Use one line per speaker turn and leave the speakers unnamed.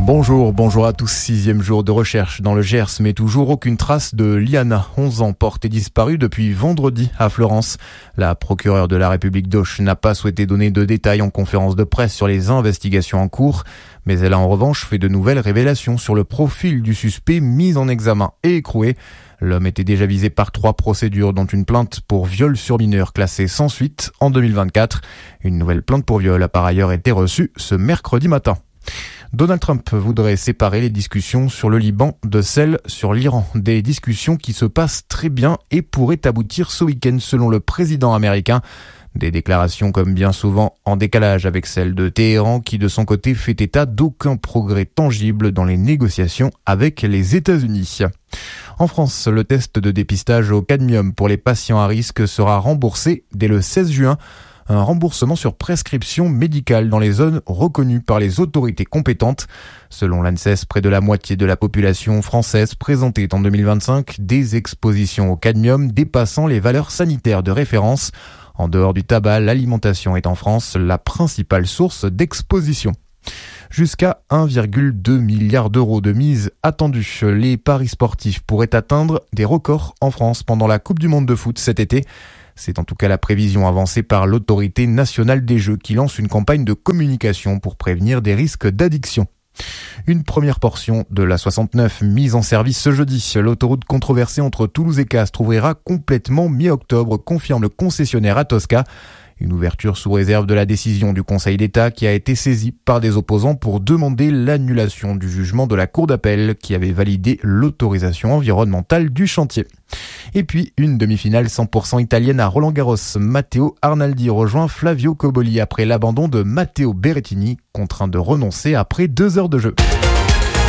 Bonjour à tous. 6e jour de recherche dans le Gers, mais toujours aucune trace de Liana, 11 ans, portée disparue depuis vendredi à Fleurance. La procureure de la République d'Auch n'a pas souhaité donner de détails en conférence de presse sur les investigations en cours, mais elle a en revanche fait de nouvelles révélations sur le profil du suspect mis en examen et écroué. L'homme était déjà visé par 3 procédures, dont une plainte pour viol sur mineur classée sans suite en 2024. Une nouvelle plainte pour viol a par ailleurs été reçue ce mercredi matin. Donald Trump voudrait séparer les discussions sur le Liban de celles sur l'Iran. Des discussions qui se passent très bien et pourraient aboutir ce week-end selon le président américain. Des déclarations comme bien souvent en décalage avec celles de Téhéran qui de son côté fait état d'aucun progrès tangible dans les négociations avec les États-Unis. En France, le test de dépistage au cadmium pour les patients à risque sera remboursé dès le 16 juin. Un remboursement sur prescription médicale dans les zones reconnues par les autorités compétentes. Selon l'ANSES, près de la moitié de la population française présentait en 2025 des expositions au cadmium dépassant les valeurs sanitaires de référence. En dehors du tabac, l'alimentation est en France la principale source d'exposition. Jusqu'à 1,2 milliard d'euros de mise attendue. Les paris sportifs pourraient atteindre des records en France pendant la Coupe du Monde de foot cet été. C'est en tout cas la prévision avancée par l'Autorité nationale des jeux qui lance une campagne de communication pour prévenir des risques d'addiction. Une première portion de la 69 mise en service ce jeudi. L'autoroute controversée entre Toulouse et Castres ouvrira complètement mi-octobre, confirme le concessionnaire Atosca. Une ouverture sous réserve de la décision du Conseil d'État qui a été saisie par des opposants pour demander l'annulation du jugement de la Cour d'appel qui avait validé l'autorisation environnementale du chantier. Et puis, une demi-finale 100% italienne à Roland-Garros. Matteo Arnaldi rejoint Flavio Cobolli après l'abandon de Matteo Berrettini, contraint de renoncer après 2 heures de jeu.